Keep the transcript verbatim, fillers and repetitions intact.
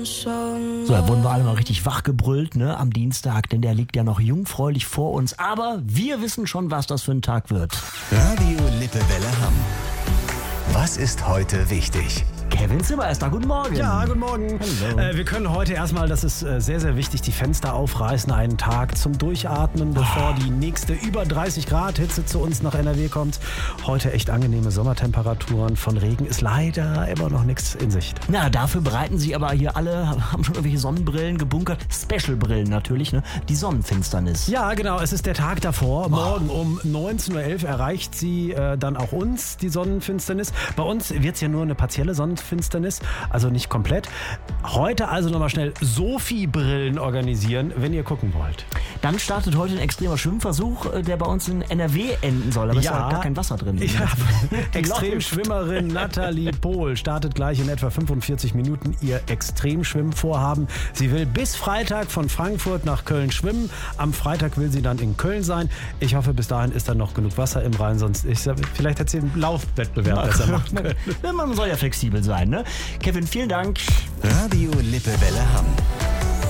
So, da wurden wir alle mal richtig wachgebrüllt, ne, am Dienstag, denn der liegt ja noch jungfräulich vor uns. Aber wir wissen schon, was das für ein Tag wird. Radio Lippewelle Hamm. Was ist heute wichtig? Kevin Zimmer ist da. Guten Morgen. Ja, guten Morgen. Äh, wir können heute erstmal, das ist äh, sehr, sehr wichtig, die Fenster aufreißen, einen Tag zum Durchatmen, bevor die nächste über dreißig Grad Hitze zu uns nach N R W kommt. Heute echt angenehme Sommertemperaturen. Von Regen ist leider immer noch nichts in Sicht. Na, dafür bereiten sich aber hier alle, haben schon irgendwelche Sonnenbrillen gebunkert. Special-Brillen natürlich, ne? Die Sonnenfinsternis. Ja, genau. Es ist der Tag davor. Morgen um neunzehn Uhr elf erreicht sie äh, dann auch uns, die Sonnenfinsternis. Bei uns wird es ja nur eine partielle Sonnenfinsternis. Finsternis, also nicht komplett. Heute also nochmal schnell Sophie-Brillen organisieren, wenn ihr gucken wollt. Dann startet heute ein extremer Schwimmversuch, der bei uns in N R W enden soll. Aber es ja, ist ja gar kein Wasser drin. Ja, Extremschwimmerin Nathalie Pohl startet gleich in etwa fünfundvierzig Minuten ihr Extremschwimmvorhaben. Sie will bis Freitag von Frankfurt nach Köln schwimmen. Am Freitag will sie dann in Köln sein. Ich hoffe, bis dahin ist dann noch genug Wasser im Rhein. Sonst, ich, vielleicht hat sie einen Laufwettbewerb besser machen können. Man soll ja flexibel sein, ne? Kevin, vielen Dank. Radio Lippewelle Hamm.